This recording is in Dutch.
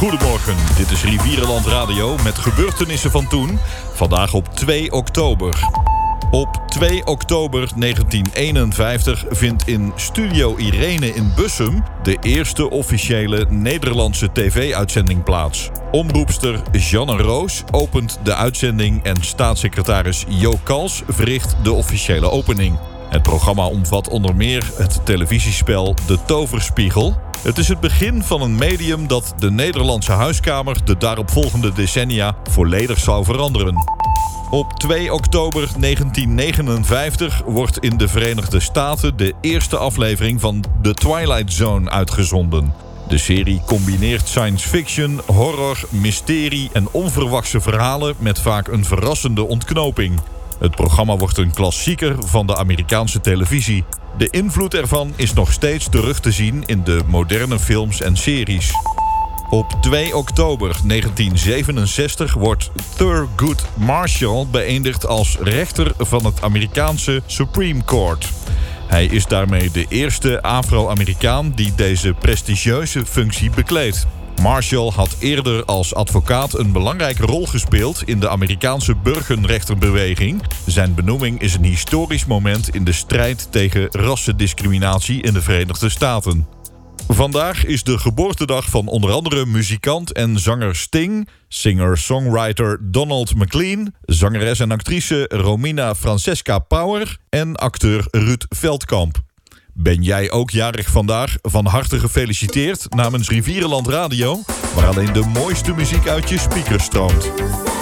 Goedemorgen, dit is Rivierenland Radio met gebeurtenissen van toen. Vandaag op 2 oktober. Op 2 oktober 1951 vindt in Studio Irene in Bussum de eerste officiële Nederlandse tv-uitzending plaats. Omroepster Jeanne Roos opent de uitzending en staatssecretaris Jo Kals verricht de officiële opening. Het programma omvat onder meer het televisiespel De Toverspiegel. Het is het begin van een medium dat de Nederlandse huiskamer de daaropvolgende decennia volledig zou veranderen. Op 2 oktober 1959 wordt in de Verenigde Staten de eerste aflevering van The Twilight Zone uitgezonden. De serie combineert science fiction, horror, mysterie en onverwachte verhalen met vaak een verrassende ontknoping. Het programma wordt een klassieker van de Amerikaanse televisie. De invloed ervan is nog steeds terug te zien in de moderne films en series. Op 2 oktober 1967 wordt Thurgood Marshall beëindigd als rechter van het Amerikaanse Supreme Court. Hij is daarmee de eerste Afro-Amerikaan die deze prestigieuze functie bekleedt. Marshall had eerder als advocaat een belangrijke rol gespeeld in de Amerikaanse burgerrechtenbeweging. Zijn benoeming is een historisch moment in de strijd tegen rassendiscriminatie in de Verenigde Staten. Vandaag is de geboortedag van onder andere muzikant en zanger Sting, singer-songwriter Donald McLean, zangeres en actrice Romina Francesca Power en acteur Ruud Veldkamp. Ben jij ook jarig vandaag? Van harte gefeliciteerd namens Rivierenland Radio, waar alleen de mooiste muziek uit je speakers stroomt.